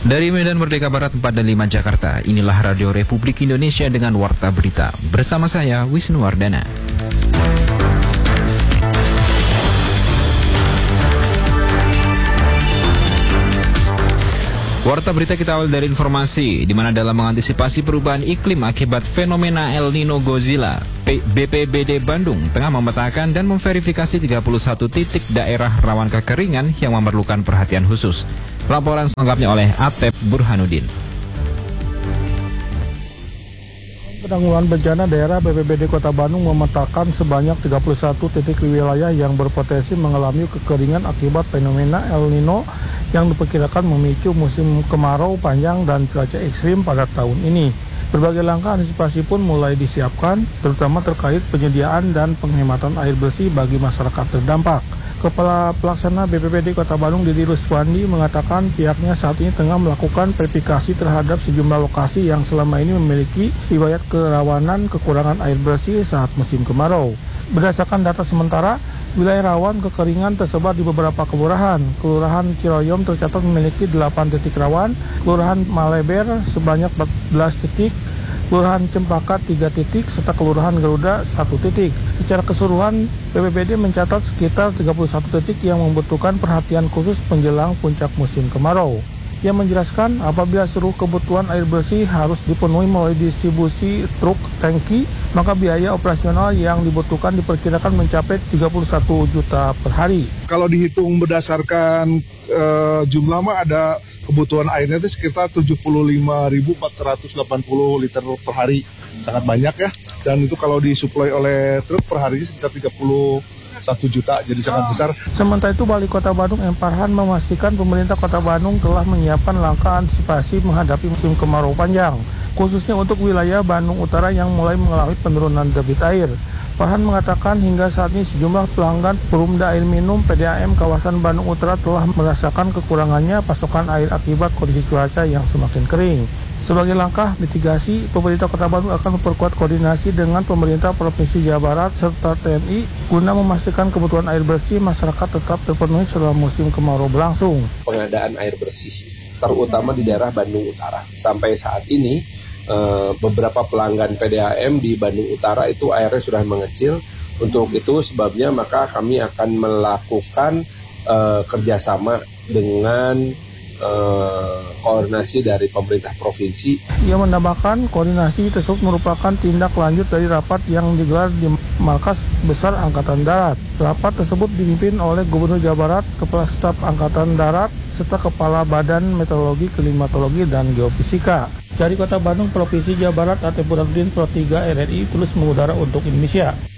Dari Medan Merdeka Barat 4 dan 5 Jakarta, inilah Radio Republik Indonesia dengan Warta Berita. Bersama saya, Wisnu Wardana. Warta Berita kita awal dari informasi, di mana dalam mengantisipasi perubahan iklim akibat fenomena El Nino Godzilla, BPBD Bandung tengah memetakan dan memverifikasi 31 titik daerah rawan kekeringan yang memerlukan perhatian khusus. Laporan selengkapnya oleh Atep Burhanuddin. Penanggulangan bencana daerah BPBD Kota Bandung memetakan sebanyak 31 titik wilayah yang berpotensi mengalami kekeringan akibat fenomena El Nino yang diperkirakan memicu musim kemarau panjang dan cuaca ekstrim pada tahun ini. Berbagai langkah antisipasi pun mulai disiapkan, terutama terkait penyediaan dan penghematan air bersih bagi masyarakat terdampak. Kepala Pelaksana BPBD Kota Bandung Didi Ruswandi mengatakan pihaknya saat ini tengah melakukan verifikasi terhadap sejumlah lokasi yang selama ini memiliki riwayat kerawanan kekurangan air bersih saat musim kemarau. Berdasarkan data sementara, wilayah rawan kekeringan tersebar di beberapa kelurahan. Kelurahan Ciroyom tercatat memiliki 8 titik rawan, Kelurahan Maleber sebanyak 14 titik, Kelurahan Cempaka 3 titik, serta Kelurahan Garuda 1 titik. Secara keseluruhan, BPBD mencatat sekitar 31 titik yang membutuhkan perhatian khusus menjelang puncak musim kemarau. Ia menjelaskan apabila seluruh kebutuhan air bersih harus dipenuhi melalui distribusi truk tangki, maka biaya operasional yang dibutuhkan diperkirakan mencapai 31 juta per hari. Kalau dihitung berdasarkan jumlah mah ada kebutuhan airnya itu sekitar 75.480 liter per hari. Sangat banyak ya. Dan itu kalau disuplai oleh truk per hari sekitar 1 juta, jadi sangat besar. Sementara itu, Wali Kota Bandung M. Farhan memastikan pemerintah Kota Bandung telah menyiapkan langkah antisipasi menghadapi musim kemarau panjang, khususnya untuk wilayah Bandung Utara yang mulai mengalami penurunan debit air. Farhan mengatakan hingga saat ini sejumlah pelanggan Perumda Air Minum PDAM kawasan Bandung Utara telah merasakan kekurangannya pasokan air akibat kondisi cuaca yang semakin kering. Sebagai langkah mitigasi, pemerintah Kota Bandung akan memperkuat koordinasi dengan pemerintah Provinsi Jawa Barat serta TNI guna memastikan kebutuhan air bersih masyarakat tetap terpenuhi selama musim kemarau berlangsung. Pengadaan air bersih, terutama di daerah Bandung Utara. Sampai saat ini, beberapa pelanggan PDAM di Bandung Utara itu airnya sudah mengecil. Untuk itu sebabnya maka kami akan melakukan kerjasama dengan koordinasi dari pemerintah provinsi. Ia menambahkan koordinasi tersebut merupakan tindak lanjut dari rapat yang digelar di Markas Besar Angkatan Darat. Rapat tersebut dipimpin oleh Gubernur Jawa Barat, Kepala Staf Angkatan Darat, serta Kepala Badan Meteorologi, Klimatologi, dan Geofisika. Dari Kota Bandung, Provinsi Jawa Barat, Atep Burhanuddin, Pro 3 RRI, tulis mengudara untuk Indonesia.